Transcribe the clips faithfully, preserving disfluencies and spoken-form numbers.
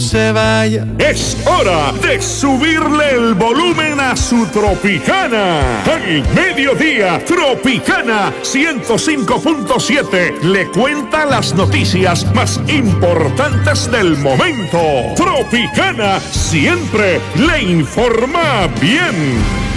se vaya. Es hora de subirle el volumen a su Tropicana. Al mediodía, Tropicana ciento cinco punto siete le cuenta las noticias más importantes del momento. Tropicana siempre le informa bien.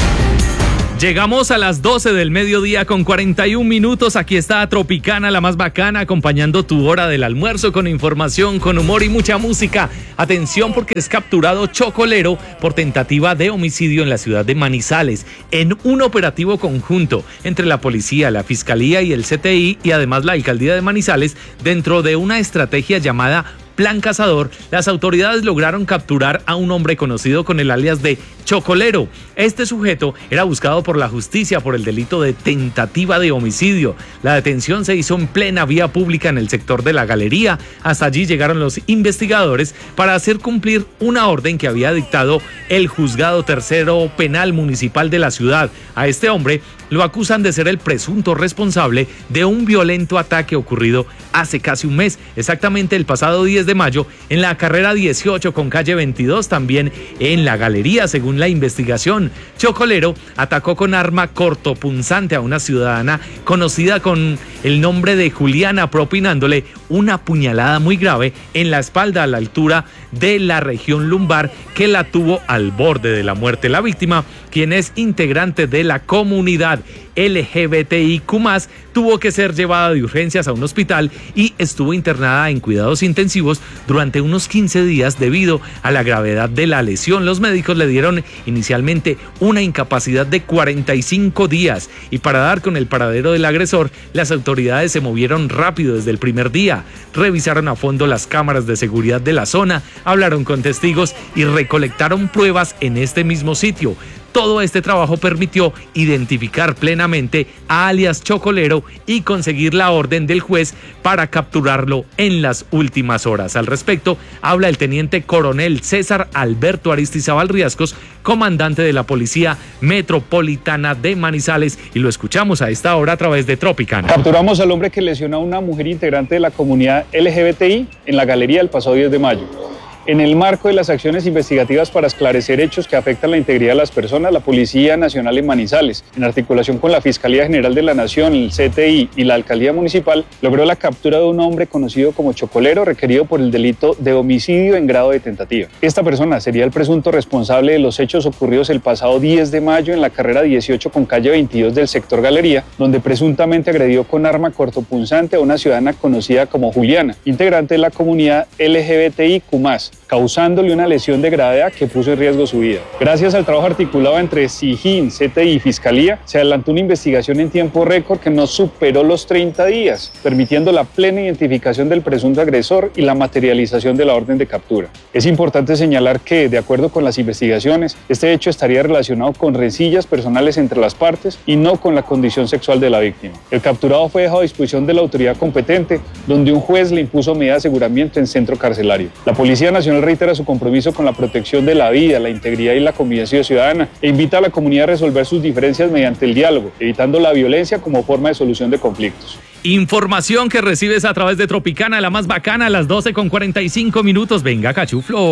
Llegamos a las doce del mediodía con cuarenta y un minutos. Aquí está Tropicana, la más bacana, acompañando tu hora del almuerzo con información, con humor y mucha música. Atención, porque es capturado chocolero por tentativa de homicidio en la ciudad de Manizales, en un operativo conjunto entre la policía, la fiscalía y el C T I, y además la alcaldía de Manizales, dentro de una estrategia llamada Plan Cazador. Las autoridades lograron capturar a un hombre conocido con el alias de Chocolero. Este sujeto era buscado por la justicia por el delito de tentativa de homicidio. La detención se hizo en plena vía pública en el sector de la Galería. Hasta allí llegaron los investigadores para hacer cumplir una orden que había dictado el Juzgado Tercero Penal Municipal de la ciudad. A este hombre lo acusan de ser el presunto responsable de un violento ataque ocurrido hace casi un mes, exactamente el pasado diez de mayo, en la carrera dieciocho con calle veintidós, también en la Galería, según la investigación. Chocolero atacó con arma cortopunzante a una ciudadana conocida con el nombre de Juliana, propinándole una puñalada muy grave en la espalda a la altura de la región lumbar, que la tuvo al borde de la muerte. La víctima, quien es integrante de la comunidad L G B T I Q más, tuvo que ser llevada de urgencias a un hospital y estuvo internada en cuidados intensivos durante unos quince días debido a la gravedad de la lesión. Los médicos le dieron inicialmente una incapacidad de cuarenta y cinco días, y para dar con el paradero del agresor, las autoridades se movieron rápido desde el primer día. Revisaron a fondo las cámaras de seguridad de la zona, hablaron con testigos y recolectaron pruebas en este mismo sitio. Todo este trabajo permitió identificar plenamente a alias Chocolero y conseguir la orden del juez para capturarlo en las últimas horas. Al respecto, habla el teniente coronel César Alberto Aristizábal Riascos, comandante de la Policía Metropolitana de Manizales, y lo escuchamos a esta hora a través de Tropicana. Capturamos al hombre que lesionó a una mujer integrante de la comunidad L G B T I en la Galería el pasado diez de mayo. En el marco de las acciones investigativas para esclarecer hechos que afectan la integridad de las personas, la Policía Nacional en Manizales, en articulación con la Fiscalía General de la Nación, el C T I y la Alcaldía Municipal, logró la captura de un hombre conocido como Chocolero, requerido por el delito de homicidio en grado de tentativa. Esta persona sería el presunto responsable de los hechos ocurridos el pasado diez de mayo en la carrera dieciocho con calle veintidós del sector Galería, donde presuntamente agredió con arma cortopunzante a una ciudadana conocida como Juliana, integrante de la comunidad L G B T I Q más, causándole una lesión de gravedad que puso en riesgo su vida. Gracias al trabajo articulado entre SIJIN, C T I y Fiscalía, se adelantó una investigación en tiempo récord que no superó los treinta días, permitiendo la plena identificación del presunto agresor y la materialización de la orden de captura. Es importante señalar que, de acuerdo con las investigaciones, este hecho estaría relacionado con rencillas personales entre las partes y no con la condición sexual de la víctima. El capturado fue dejado a disposición de la autoridad competente, donde un juez le impuso medida de aseguramiento en centro carcelario. La Policía Nacional reitera su compromiso con la protección de la vida, la integridad y la convivencia ciudadana, e invita a la comunidad a resolver sus diferencias mediante el diálogo, evitando la violencia como forma de solución de conflictos. Información que recibes a través de Tropicana, la más bacana, a las doce con cuarenta y cinco minutos. Venga, cachuflo.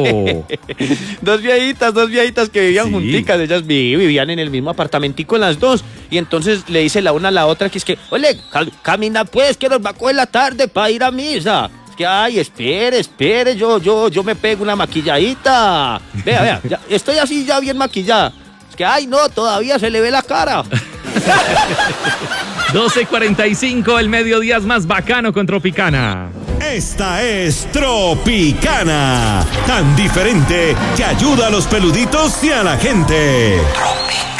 Dos viejitas, dos viejitas que vivían sí. junticas, ellas vivían en el mismo apartamentico las dos, y entonces le dice la una a la otra que es que, oye, camina pues, que nos va a coger la tarde para ir a misa. Que ay, espere, espere, yo, yo, yo me pego una maquilladita. Vea, vea, ya, estoy así ya bien maquillada. Es que ay, no, todavía se le ve la cara. doce cuarenta y cinco, el mediodía es más bacano con Tropicana. Esta es Tropicana, tan diferente que ayuda a los peluditos y a la gente. Tropicana.